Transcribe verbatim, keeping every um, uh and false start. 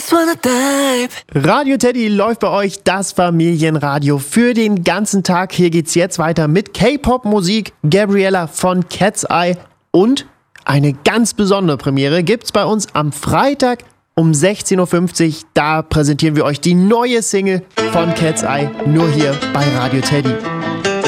just wanna dive. Radio Teddy läuft bei euch, das Familienradio für den ganzen Tag. Hier geht's jetzt weiter mit K-Pop-Musik, Gabriella von Cat's Eye und eine ganz besondere Premiere gibt's bei uns am Freitag um sechzehn Uhr fünfzig. Da präsentieren wir euch die neue Single von Cat's Eye, nur hier bei Radio Teddy.